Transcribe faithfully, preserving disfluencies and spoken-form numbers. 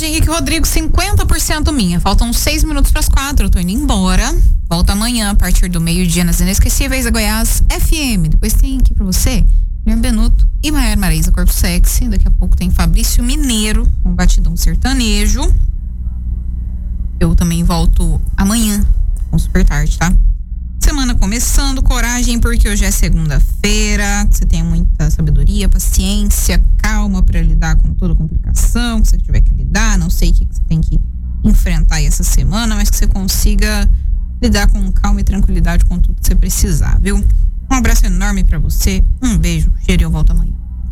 Henrique Rodrigo, cinquenta por cento minha. Faltam seis minutos para as quatro. Eu tô indo embora. Volto amanhã a partir do meio-dia nas Inesquecíveis da Goiás F M. Depois tem aqui pra você Guilherme Benuto e Maiara Marisa, Corpo Sexy. Daqui a pouco tem Fabrício Mineiro com Batidão Sertanejo. Eu também volto amanhã com Super Tarde, tá? Semana começando, coragem, porque hoje é segunda-feira. Você tenha muita sabedoria, paciência, calma para lidar com toda a complicação que você tiver que lidar. Não sei o que você tem que enfrentar aí essa semana, mas que você consiga lidar com calma e tranquilidade com tudo que você precisar, viu? Um abraço enorme para você, um beijo, cheiro e eu volto amanhã.